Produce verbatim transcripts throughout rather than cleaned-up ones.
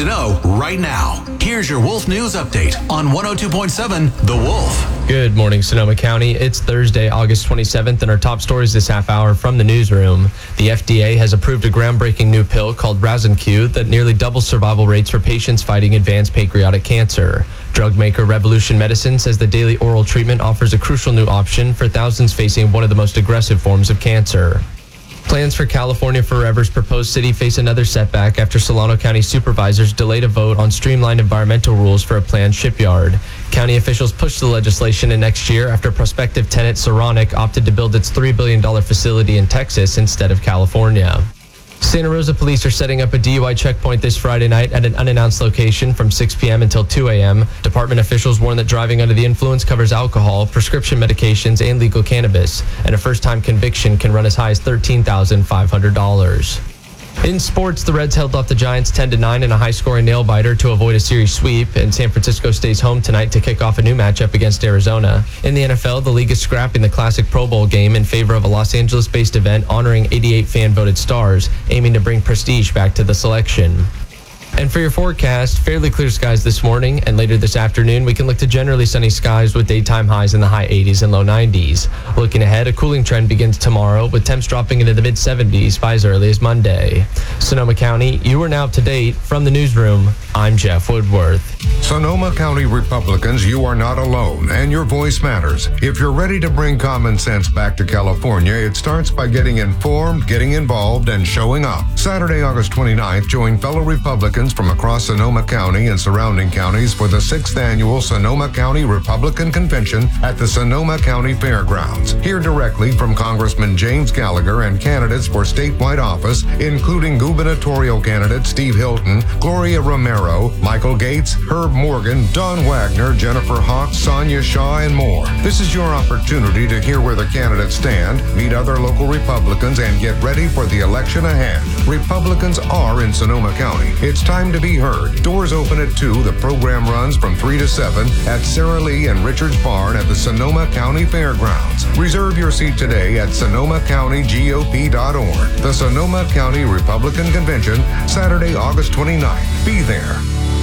to know right now. Here's your Wolf News Update on one oh two point seven The Wolf. Good morning, Sonoma County. It's Thursday, August twenty-seventh, and our top stories this half hour from the newsroom. The F D A has approved a groundbreaking new pill called Razin-Q that nearly doubles survival rates for patients fighting advanced pancreatic cancer. Drug maker Revolution Medicine says the daily oral treatment offers a crucial new option for thousands facing one of the most aggressive forms of cancer. Plans for California Forever's proposed city face another setback after Solano County supervisors delayed a vote on streamlined environmental rules for a planned shipyard. County officials pushed the legislation in next year after prospective tenant Saronic opted to build its three billion dollars facility in Texas instead of California. Santa Rosa police are setting up a D U I checkpoint this Friday night at an unannounced location from six p.m. until two a.m. Department officials warn that driving under the influence covers alcohol, prescription medications, and legal cannabis, and a first-time conviction can run as high as thirteen thousand five hundred dollars. In sports, the Reds held off the Giants ten to nine in a high-scoring nail-biter to avoid a series sweep, and San Francisco stays home tonight to kick off a new matchup against Arizona. In the N F L, the league is scrapping the classic Pro Bowl game in favor of a Los Angeles-based event honoring eighty-eight fan-voted stars, aiming to bring prestige back to the selection. And for your forecast, fairly clear skies this morning, and later this afternoon, we can look to generally sunny skies with daytime highs in the high eighties and low nineties. Looking ahead, a cooling trend begins tomorrow, with temps dropping into the mid seventies by as early as Monday. Sonoma County, you are now up to date. From the newsroom, I'm Jeff Woodworth. Sonoma County Republicans, you are not alone, and your voice matters. If you're ready to bring common sense back to California, it starts by getting informed, getting involved, and showing up. Saturday, August twenty-ninth, join fellow Republicans from across Sonoma County and surrounding counties for the sixth annual Sonoma County Republican Convention at the Sonoma County Fairgrounds. Hear directly from Congressman James Gallagher and candidates for statewide office, including gubernatorial candidate Steve Hilton, Gloria Romero, Michael Gates, Herb Morgan, Don Wagner, Jennifer Hawk, Sonia Shaw, and more. This is your opportunity to hear where the candidates stand, meet other local Republicans, and get ready for the election ahead. Republicans are in Sonoma County. It's time to be heard. Doors open at two. The program runs from three to seven at Sarah Lee and Richards Barn at the Sonoma County Fairgrounds. Reserve your seat today at sonoma county G O P dot org. The Sonoma County Republican Convention, Saturday, August twenty-ninth. Be there.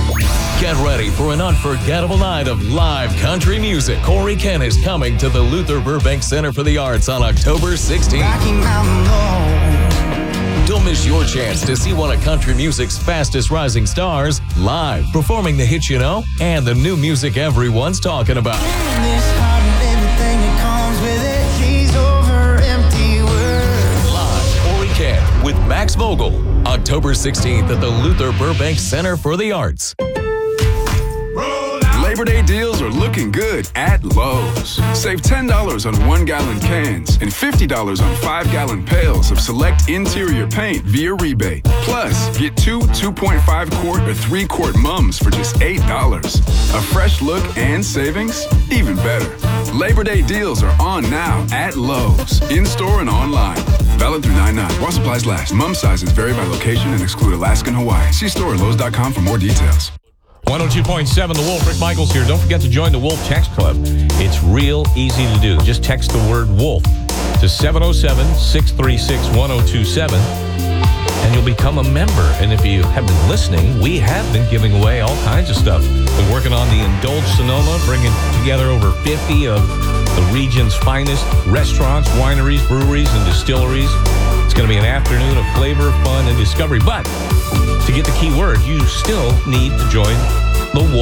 Get ready for an unforgettable night of live country music. Corey Ken is coming to the Luther Burbank Center for the Arts on October sixteenth. Don't miss your chance to see one of country music's fastest rising stars live, performing the hits you know and the new music everyone's talking about. Live, Corey Ken with Max Vogel, October sixteenth at the Luther Burbank Center for the Arts. Labor Day deals are looking good at Lowe's. Save ten dollars on one-gallon cans and fifty dollars on five-gallon pails of select interior paint via rebate. Plus, get two two point five quart or three quart mums for just eight dollars. A fresh look and savings? Even better. Labor Day deals are on now at Lowe's, in-store and online. Valid through nine nine. While supplies last. Mum sizes vary by location and exclude Alaska and Hawaii. See store at lowes dot com for more details. one oh two point seven The Wolf. Rick Michaels here. Don't forget to join the Wolf Text Club. It's real easy to do. Just text the word Wolf to seven oh seven, six three six, one oh two seven and you'll become a member. And if you have been listening, we have been giving away all kinds of stuff. We're working on the Indulge Sonoma, bringing together over fifty of the region's finest restaurants, wineries, breweries, and distilleries. It's going to be an afternoon of flavor, fun, and discovery. But to get the key word, you still need to join the Wolf